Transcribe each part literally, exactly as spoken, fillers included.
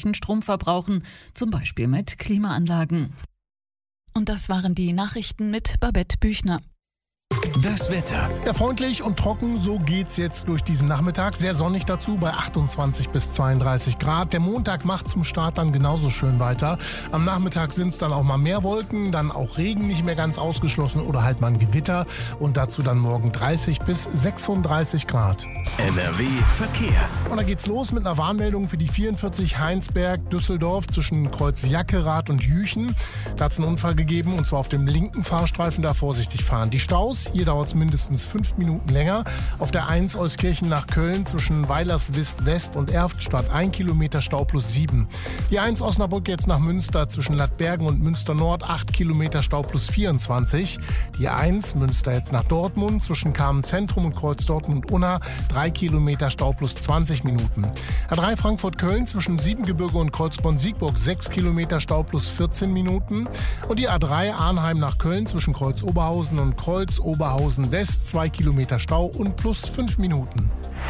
zusätzlichen Strom verbrauchen, zum Beispiel mit Klimaanlagen. Und das waren die Nachrichten mit Babette Büchner. Das Wetter. Ja, freundlich und trocken, so geht's jetzt durch diesen Nachmittag. Sehr sonnig dazu bei achtundzwanzig bis zweiunddreißig Grad. Der Montag macht zum Start dann genauso schön weiter. Am Nachmittag sind es dann auch mal mehr Wolken, dann auch Regen nicht mehr ganz ausgeschlossen oder halt mal ein Gewitter. Und dazu dann morgen dreißig bis sechsunddreißig Grad. N R W Verkehr. Und da geht's los mit einer Warnmeldung für die vierundvierzig Heinsberg-Düsseldorf zwischen Kreuz Jackerath und Jüchen. Da hat es einen Unfall gegeben und zwar auf dem linken Fahrstreifen, da vorsichtig fahren. Die Staus, hier dauert es mindestens fünf Minuten länger. Auf der eins Euskirchen nach Köln zwischen Weilerswist West und Erftstadt ein Kilometer Stau plus sieben. Die eins Osnabrück jetzt nach Münster zwischen Lattbergen und Münster Nord acht Kilometer Stau plus vierundzwanzig. Die eins Münster jetzt nach Dortmund zwischen Kamen Zentrum und Kreuz Dortmund-Unna drei Kilometer Stau plus zwanzig Minuten. A drei Frankfurt-Köln zwischen Siebengebirge und Kreuz Bonn-Siegburg sechs Kilometer Stau plus vierzehn Minuten. Und die A drei Arnheim nach Köln zwischen Kreuz Oberhausen und Kreuz Oberhausen West zwei Kilometer Stau und plus fünf Minuten.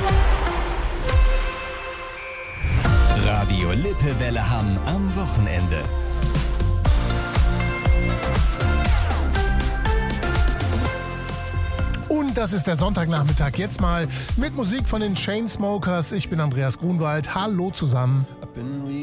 Radio Lippewelle Hamm am Wochenende. Und das ist der Sonntagnachmittag. Jetzt mal mit Musik von den Chainsmokers. Ich bin Andreas Grunwald. Hallo zusammen.